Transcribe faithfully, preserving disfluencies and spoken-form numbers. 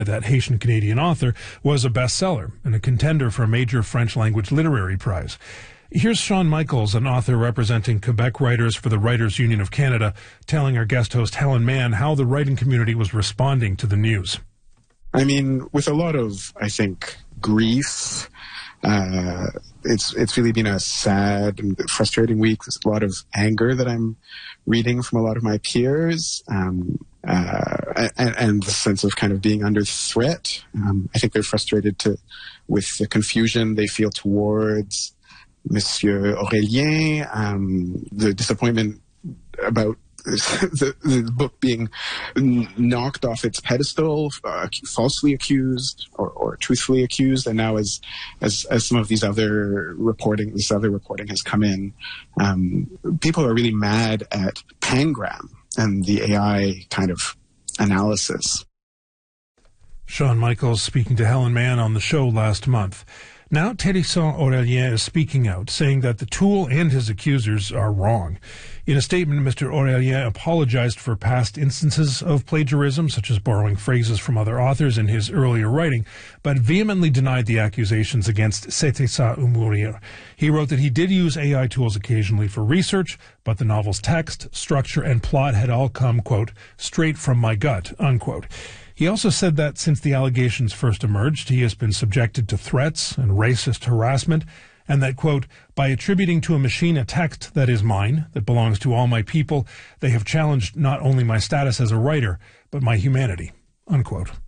that Haitian-Canadian author, was a bestseller and a contender for a major French-language literary prize. Here's Sean Michaels, an author representing Quebec writers for the Writers' Union of Canada, telling our guest host Helen Mann how the writing community was responding to the news. I mean, with a lot of, I think, grief. Uh, it's it's really been a sad and frustrating week. There's a lot of anger that I'm reading from a lot of my peers, um, uh, and, and the sense of kind of being under threat. Um, I think they're frustrated to, with the confusion they feel towards Monsieur Aurélien, um, the disappointment about the, the book being knocked off its pedestal, uh, falsely accused or, or truthfully accused, and now as as as some of these other reporting, this other reporting has come in, um, people are really mad at Pangram and the A I kind of analysis. Sean Michaels speaking to Helen Mann on the show last month. Now, Thérisson Aurélien is speaking out, saying that the tool and his accusers are wrong. In a statement, Mister Aurélien apologized for past instances of plagiarism, such as borrowing phrases from other authors in his earlier writing, but vehemently denied the accusations against C'était ça ou mourir. He wrote that he did use A I tools occasionally for research, but the novel's text, structure, and plot had all come, quote, straight from my gut, unquote. He also said that since the allegations first emerged, he has been subjected to threats and racist harassment, and that, quote, by attributing to a machine a text that is mine, that belongs to all my people, they have challenged not only my status as a writer, but my humanity, unquote.